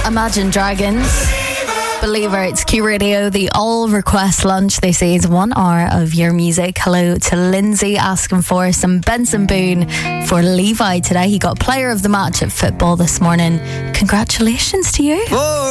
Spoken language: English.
Imagine Dragons. Believer, it's Q Radio, the all request lunch. This is 1 hour of your music. Hello to Lindsay asking for some Benson Boone for Levi today. He got player of the match at football this morning. Congratulations to you.